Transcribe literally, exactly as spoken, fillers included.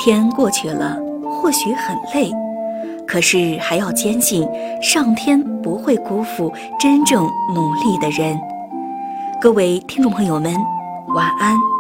天过去了，或许很累，可是还要坚信上天不会辜负真正努力的人。各位听众朋友们，晚安。